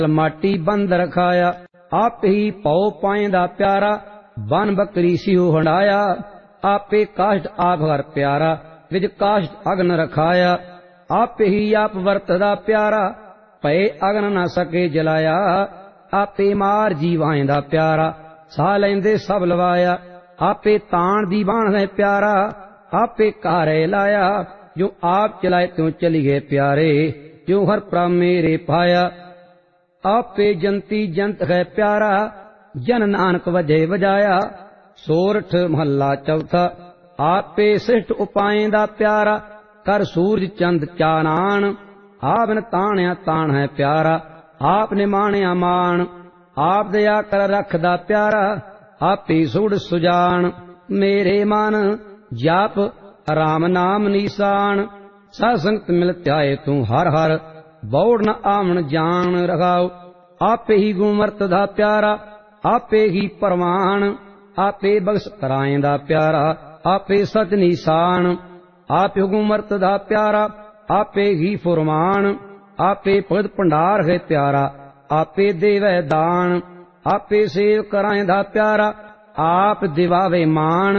माटी बंद रखाया। आप ही पौ पाएंदा प्यारा, बन बकरी सियो हंडाया। आपे काष्ट आग हर प्यारा, विज काष्ट अग्न रखाया। आप ही आप वरतदा प्यारा, भय अग्न न सके जलाया। आपे मार जीवाएंदा प्यारा, सा लेंदे सब लवाया। आपे ताण दी बाण है प्यारा, आपे कारे लाया। जो आप चलाए त्यों चली गए प्यारे, जो हर प्रभ मेरे पाया। आपे जंती जंत है प्यारा, जन नानक वजे वजाया। सोरठ महला चौथा। आपे श्रेष्ठ उपाएंदा प्यारा, कर सूरज चंद चानान। आपने ताणया ताण है प्यारा, आपने माणया मान। आप दया कर रखदा प्यारा, आपे सुड़ सुजान। मेरे मन जाप राम नाम निशान। सत्संगत मिल त्याए तू हर हर, बौड़ न आमन जान रखाओ। आपे ही गुण वरतदा प्यारा, आपे ही परवान। आपे बख्श कराएंदा प्यारा, आपे सच निशान। आपे हुकुम वरतदा प्यारा, आपे ही फुरमान। आपे भगत भंडार है प्यारा, आपे देवै दान। आपे सेव कराएंदा प्यारा, आप दिवावे मान।